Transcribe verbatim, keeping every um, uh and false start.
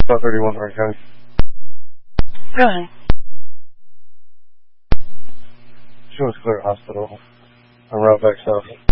five thirty-one, Orange County. Go ahead. She wants to clear hospital. I'm right back south.